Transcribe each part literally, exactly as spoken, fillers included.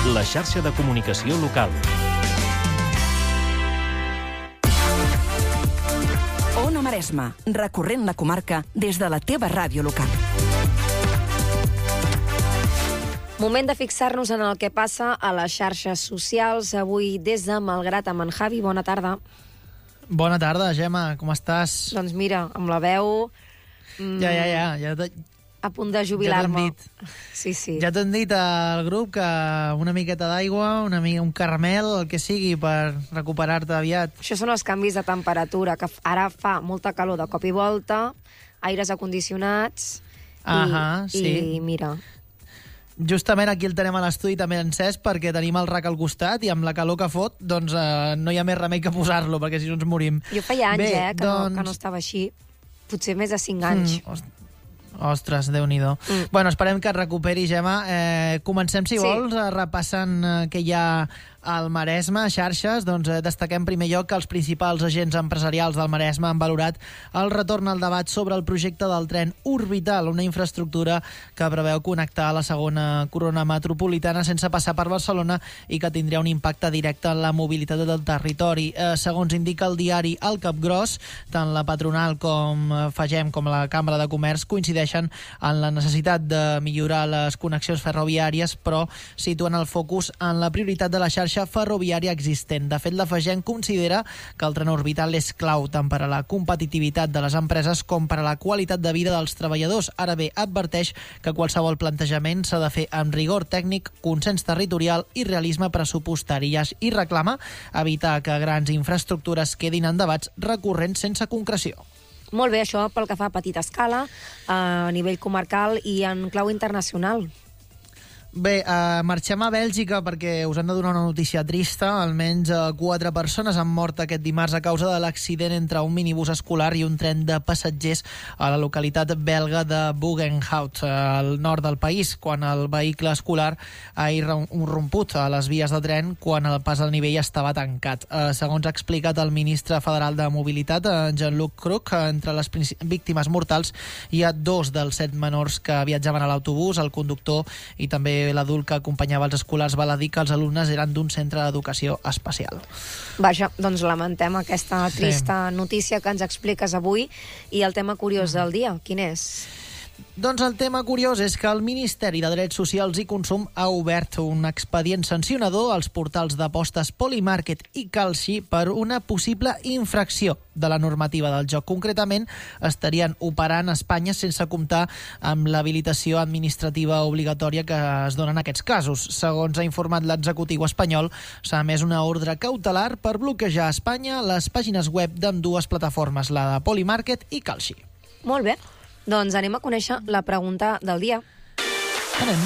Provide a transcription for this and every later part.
la xarxa de comunicació local. Ona Maresma, recorrent la comarca des de la teva ràdio local. Moment de fixar-nos en el que passa a les xarxes socials. Avui des de Malgrat, amb en Javi. Bona tarda. Bona tarda, Gemma, com estàs? Doncs mira, amb la veu... Mm, ja, ja, ja. ja te... A punt de jubilar-me. Ja sí, sí. Ja t'han dit al grup que una miqueta d'aigua, una mica, un caramel, el que sigui, per recuperar-te aviat. Això són els canvis de temperatura, que ara fa molta calor de cop i volta, aires acondicionats, Ahà, i, sí. i mira... Justament aquí el tenem a l'estudi també encès perquè tenim el rac al costat i amb la calor que fot doncs eh, no hi ha més remei que posar-lo perquè si no ens morim. Jo feia anys, Bé, eh, que, doncs... no, que no estava així. Potser més de cinc anys. Mm, ostres, Déu-n'hi-do. Mm. Bueno, esperem que et recuperi, Gemma. Eh, comencem, si sí. vols, repassant eh, què hi ha al Maresme, xarxes. Doncs eh, destaquem en primer lloc que els principals agents empresarials del Maresme han valorat el retorn al debat sobre el projecte del tren orbital, una infraestructura que preveu connectar la segona corona metropolitana sense passar per Barcelona i que tindria un impacte directe en la mobilitat del territori. Eh, segons indica el diari El Capgròs, tant la patronal com eh, Fagem com la Cambra de Comerç coincideixen en la necessitat de millorar les connexions ferroviàries, però situen el focus en la prioritat de la xarxa ferroviària existent. De fet, la Fagem considera que el tren orbital és clau tant per a la competitivitat de les empreses com per a la qualitat de vida dels treballadors. Ara bé, adverteix que qualsevol plantejament s'ha de fer amb rigor tècnic, consens territorial i realisme pressupostari i reclama evitar que grans infraestructures quedin en debats recurrents sense concreció. Molt bé, això pel que fa a petita escala, a nivell comarcal i en clau internacional. Bé, eh, marxem a Bèlgica perquè us hem de donar una notícia trista. Almenys eh, quatre persones han mort aquest dimarts a causa de l'accident entre un minibús escolar i un tren de passatgers a la localitat belga de Buggenhout, eh, al nord del país, quan el vehicle escolar ha irromput a les vies de tren quan el pas al nivell estava tancat. Eh, segons ha explicat el ministre federal de Mobilitat, eh, Jean-Luc Cruc, eh, entre les víctimes mortals hi ha dos dels set menors que viatjaven a l'autobús, el conductor i també l'adult que acompanyava els escolars va dir que els alumnes eren d'un centre d'educació especial. Vaja, doncs lamentem aquesta trista sí. notícia que ens expliques avui. I el tema curiós del dia, quin és? Doncs el tema curiós és que el Ministeri de Drets Socials i Consum ha obert un expedient sancionador als portals d'apostes Polymarket i Kalshi per una possible infracció de la normativa del joc. Concretament, estarien operant a Espanya sense comptar amb l'habilitació administrativa obligatòria que es dona en aquests casos. Segons ha informat l'executiu espanyol, s'ha emès una ordre cautelar per bloquejar a Espanya les pàgines web d'ambdues plataformes, la de Polymarket i Kalshi. Molt bé. Doncs anem a conèixer la pregunta del dia. Anem.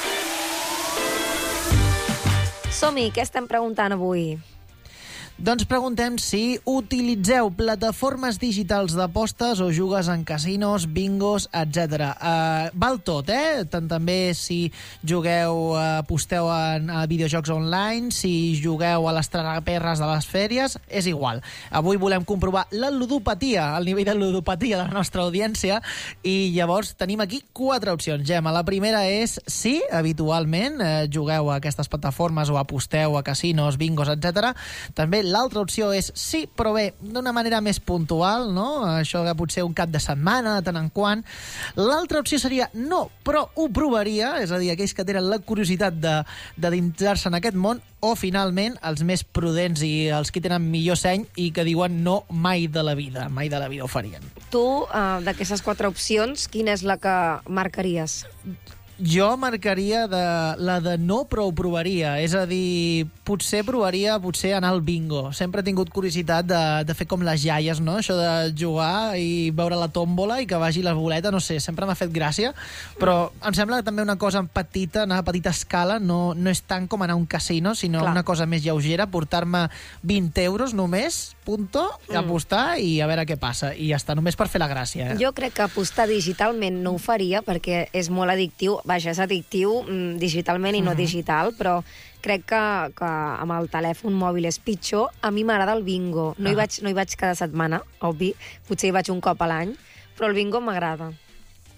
Som-hi, què estem preguntant avui? Doncs preguntem si utilitzeu plataformes digitals d'apostes o jugues en casinos, bingos, etcètera. Uh, val tot, eh? Tant també si jugueu, uh, aposteu en uh, videojocs online, si jugueu a les tragaperres de les fèries, és igual. Avui volem comprovar la ludopatia, el nivell de ludopatia de la nostra audiència, i llavors tenim aquí quatre opcions. Gemma, la primera és si habitualment eh, jugueu a aquestes plataformes o aposteu a casinos, bingos, etcètera. També l'altra opció és sí, però bé, d'una manera més puntual, no? Això que potser un cap de setmana, de tant en quant. L'altra opció seria no, però ho provaria, és a dir, aquells que tenen la curiositat de, de dintzar-se en aquest món, o finalment els més prudents i els que tenen millor seny i que diuen no mai de la vida, mai de la vida ho farien. Tu, uh, d'aquestes quatre opcions, quina és la que marcaries? Jo marcaria de, la de no, però ho provaria. És a dir, potser provaria potser anar al bingo. Sempre he tingut curiositat de, de fer com les iaies, no? Això de jugar i veure la tòmbola i que vagi la boleta, no sé, sempre m'ha fet gràcia, però em sembla que també una cosa petita, anar a petita escala, no, no és tant com anar a un casino, sinó Clar. una cosa més lleugera, portar-me vint euros només, punto, mm. apostar i a veure què passa. I ja està, només per fer la gràcia. Eh? Jo crec que apostar digitalment no ho faria perquè és molt addictiu. Vaja, és addictiu mm, digitalment i no mm-hmm. digital, però crec que, que amb el telèfon mòbil és pitjor. A mi m'agrada el bingo. No, ah. hi vaig, no hi vaig cada setmana, obvi. Potser hi vaig un cop a l'any, però el bingo m'agrada.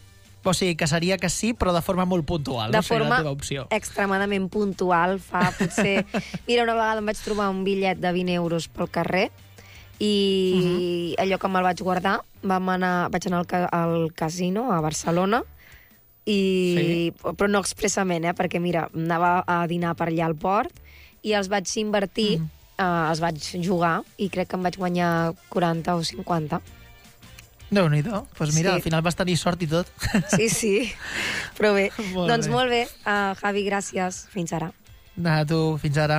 O sigui, que seria que sí, però de forma molt puntual. De no? Seria forma la teva opció. extremadament puntual. Fa potser... Mira, una vegada em vaig trobar un bitllet de vint euros pel carrer i uh-huh. allò que me'l vaig guardar, vam anar, vaig anar al, ca al casino a Barcelona, i, sí. però no expressament, eh, perquè mira, anava a dinar per allà al port i els vaig invertir, uh-huh. eh, els vaig jugar i crec que em vaig guanyar quaranta o cinquanta. Déu-n'hi-do. Pues mira, Sí. al final vas tenir sort i tot. Sí, sí, però bé. Molt doncs bé. molt bé, uh, Javi, gràcies. Fins ara. A tu, fins ara.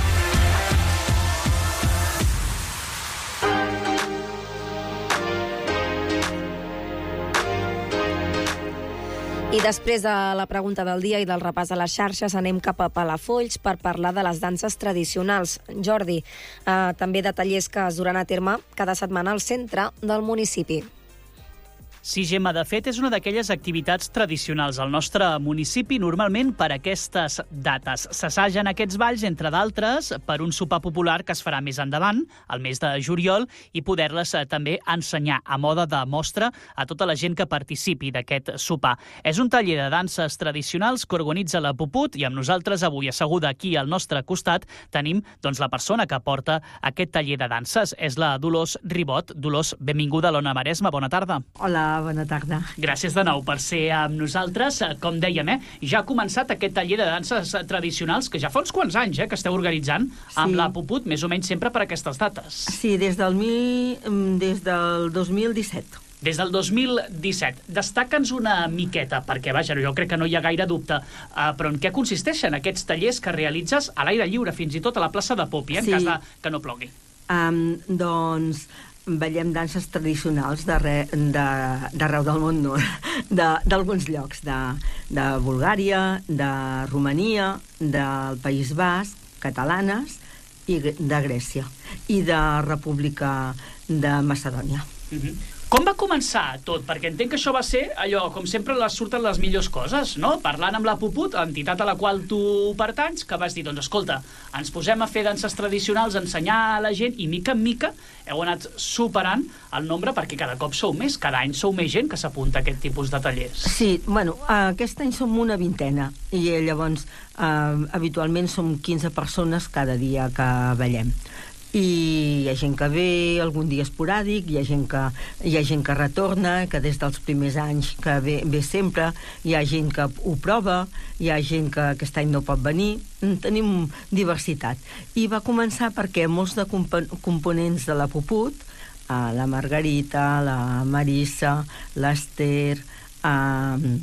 I després de la pregunta del dia i del repàs a les xarxes, anem cap a Palafolls per parlar de les danses tradicionals. Jordi, eh, també de tallers que es duran a terme cada setmana al centre del municipi. Sí, Gemma, de fet, és una d'aquelles activitats tradicionals al nostre municipi, normalment per aquestes dates. S'assagen aquests balls, entre d'altres, per un sopar popular que es farà més endavant, al mes de juliol, i poder-les també ensenyar a moda de mostra a tota la gent que participi d'aquest sopar. És un taller de danses tradicionals que organitza la Puput i amb nosaltres avui asseguda aquí al nostre costat tenim doncs, la persona que porta aquest taller de danses. És la Dolors Ribot. Dolors, benvinguda a l'Ona Maresma. Bona tarda. Hola, bona tarda. Gràcies de nou per ser amb nosaltres. Com dèiem, eh, ja ha començat aquest taller de danses tradicionals que ja fa uns quants anys eh, que esteu organitzant amb Sí. la Puput, més o menys sempre per aquestes dates. Sí, des del, mi, des del dos mil disset. Des del dos mil disset. Destaca'ns una miqueta, perquè, vaja, jo crec que no hi ha gaire dubte, uh, però en què consisteixen aquests tallers que realitzes a l'aire lliure, fins i tot a la plaça de Popi, eh, en Sí. cas de que no plogui? Um, doncs ballem danses tradicionals d'arreu de, d'arreu del món, no? d'alguns llocs, de, de Bulgària, de Romania, del País Basc, catalanes, i de Grècia, i de República de Macedònia. Uh-huh. Com va començar tot? Perquè entenc que això va ser allò, com sempre les surten les millors coses, no? Parlant amb la Puput, entitat a la qual tu pertanys, que vas dir, doncs escolta, ens posem a fer danses tradicionals, ensenyar a la gent, i mica en mica heu anat superant el nombre, perquè cada cop sou més, cada any sou més gent que s'apunta a aquest tipus de tallers. Sí, bueno, aquest any som una vintena, i llavors eh, habitualment som quinze persones cada dia que ballem. I hi ha gent que ve algun dia esporàdic, hi ha gent que, hi ha gent que retorna, que des dels primers anys que ve, ve sempre, hi ha gent que ho prova, hi ha gent que aquest any no pot venir, tenim diversitat. I va començar perquè molts de comp components de la Puput, eh, la Margarita, la Marissa, l'Ester, eh,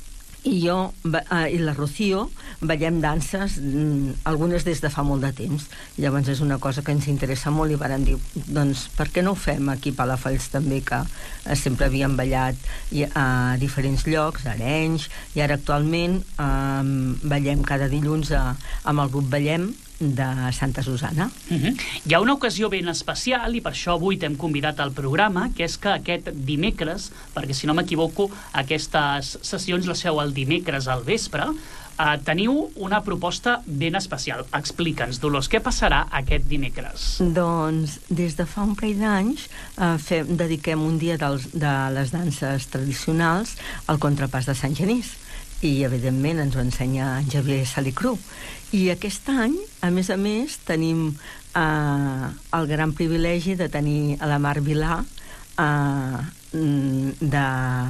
i jo eh, i la Rocío ballem danses, mm, algunes des de fa molt de temps. Llavors és una cosa que ens interessa molt i vàrem dir, doncs per què no ho fem aquí a Palafolls també, que eh, sempre havíem ballat i, a diferents llocs, a Arenys, i ara actualment eh, ballem cada dilluns a, amb el grup Ballem de Santa Susana. Uh-huh. Hi ha una ocasió ben especial i per això avui t'hem convidat al programa, que és que aquest dimecres, perquè si no m'equivoco aquestes sessions les feu el dimecres al vespre, eh, teniu una proposta ben especial. Explica'ns, Dolors, què passarà aquest dimecres? Doncs des de fa un parell d'anys eh, fem, dediquem un dia dels, de les danses tradicionals al contrapàs de Sant Genís, i evidentment ens ho ensenya en Xavier Salicru. I aquest any, a més a més, tenim eh, el gran privilegi de tenir a la Mar Vilà eh, de,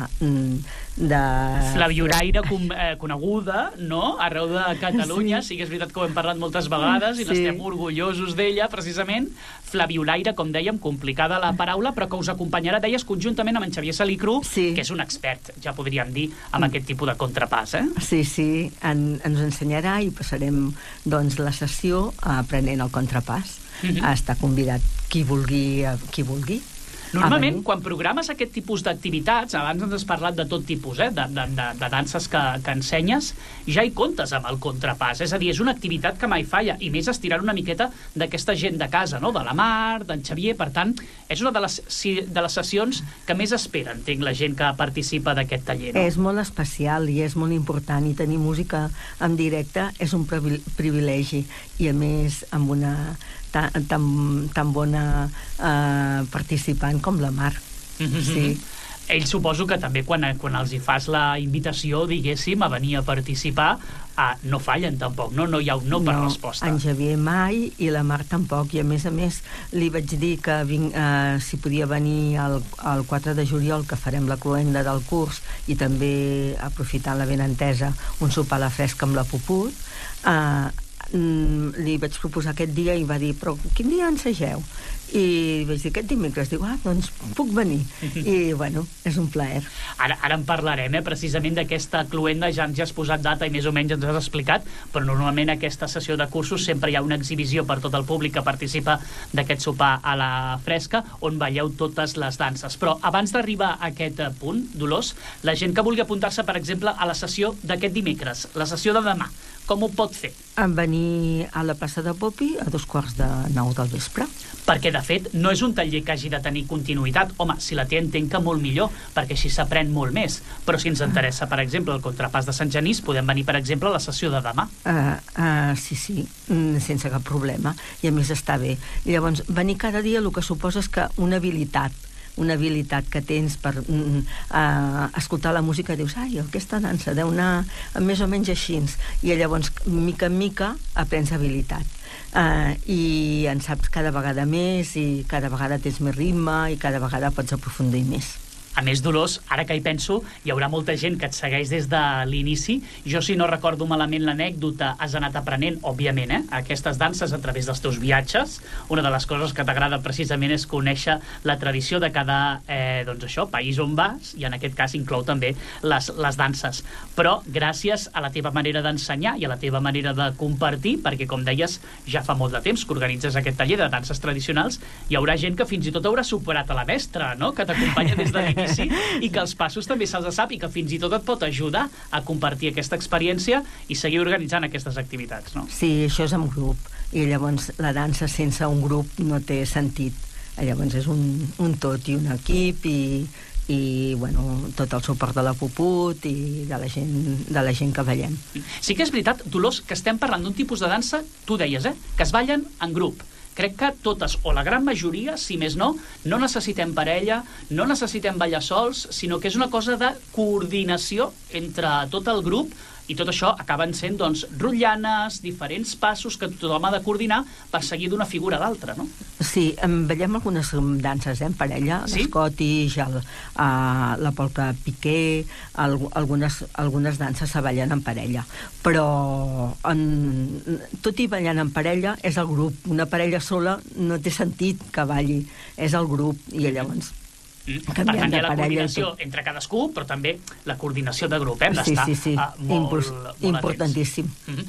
de... Flaviuraire eh, coneguda, no?, arreu de Catalunya. Sí. sí que és veritat que ho hem parlat moltes vegades i sí. n'estem orgullosos d'ella, precisament. Flaviuraire, com dèiem, complicada la paraula, però que us acompanyarà, deies, conjuntament amb en Xavier Salicru, sí. que és un expert, ja podríem dir, amb aquest tipus de contrapàs, eh? Sí, sí, en, ens ensenyarà i passarem, doncs, la sessió aprenent el contrapàs. Mm-hmm. Està convidat qui vulgui, qui vulgui. Normalment, quan programes aquest tipus d'activitats, abans ens has parlat de tot tipus, eh, de, de, de, de danses que, que ensenyes, ja hi comptes amb el contrapàs. És a dir, és una activitat que mai falla, i més estirant una miqueta d'aquesta gent de casa, no?, de la Mar, d'en Xavier. Per tant, és una de les, de les sessions que més espera, entenc, la gent que participa d'aquest taller, no? És molt especial i és molt important, i tenir música en directe és un privilegi, i a més amb una tan, tan, tan bona eh, participant com la Mar. Mm-hmm. Sí. Ells suposo que també quan, quan els hi fas la invitació, diguéssim, a venir a participar, ah, no fallen tampoc, no? No hi ha un no per no, resposta. En Javier mai i la Mar tampoc, i a més a més li vaig dir que vinc, eh, si podia venir el, el quatre de juliol, que farem la cloenda del curs, i també aprofitant la benentesa un sopar a la fresca amb la Puput, eh, li vaig proposar aquest dia i va dir, però quin dia ensageu? I vaig dir, aquest dimecres, diu, ah, doncs puc venir. I, bueno, és un plaer. Ara, ara en parlarem, eh, precisament d'aquesta cloenda, ja ens has posat data i més o menys ens has explicat, però normalment aquesta sessió de cursos sempre hi ha una exhibició per tot el públic que participa d'aquest sopar a la fresca, on veieu totes les danses. Però abans d'arribar a aquest punt, Dolors, la gent que vulgui apuntar-se, per exemple, a la sessió d'aquest dimecres, la sessió de demà, com ho pot fer? En venir a la plaça de Popi a dos quarts de nou del vespre. Perquè, de fet, no és un taller que hagi de tenir continuïtat. Home, si la té, entenc que molt millor, perquè així s'aprèn molt més. Però si ens interessa, per exemple, el contrapàs de Sant Genís, podem venir, per exemple, a la sessió de demà. Uh, uh, sí, sí, sense cap problema. I a més està bé. I llavors, venir cada dia el que suposa és que una habilitat una habilitat que tens per uh, escoltar la música, dius, ai, aquesta dansa deu anar més o menys així. I llavors, mica en mica, aprens habilitat. Uh, i en saps cada vegada més i cada vegada tens més ritme i cada vegada pots aprofundir més. A més, Dolors, ara que hi penso, hi haurà molta gent que et segueix des de l'inici. Jo, si no recordo malament l'anècdota, has anat aprenent, òbviament, eh, aquestes danses a través dels teus viatges. Una de les coses que t'agrada precisament és conèixer la tradició de cada eh, doncs això, país on vas, i en aquest cas inclou també les, les danses. Però gràcies a la teva manera d'ensenyar i a la teva manera de compartir, perquè, com deies, ja fa molt de temps que organitzes aquest taller de danses tradicionals, hi haurà gent que fins i tot haurà superat a la mestra, no?, que t'acompanya des de l'inici. Sí, i que els passos també se'ls sap i que fins i tot et pot ajudar a compartir aquesta experiència i seguir organitzant aquestes activitats, no? Sí, això és en grup, i llavors la dansa sense un grup no té sentit. Llavors és un, un tot i un equip i, i bueno, tot el suport de la Puput i de la gent, de la gent que ballem. Sí que és veritat, Dolors, que estem parlant d'un tipus de dansa, tu deies, eh, que es ballen en grup. Crec que totes, o la gran majoria, si més no, no necessitem parella, no necessitem ballar sols, sinó que és una cosa de coordinació entre tot el grup, i tot això acaben sent, doncs, rotllanes, diferents passos que tothom ha de coordinar per seguir d'una figura a l'altra, no? Sí, veiem algunes danses, eh, en parella, sí? L'escotix, el, uh, la polca piqué, el, algunes, algunes danses se ballen en parella, però en, tot i ballant en parella és el grup. Una parella sola no té sentit que balli, és el grup, i llavors Mm. Per tant, hi ha la coordinació entre cadascú, però també la coordinació de grup, eh? Hem d'estar sí, sí, sí. Uh, molt, Import, molt importantíssim. atents. Mm-hmm.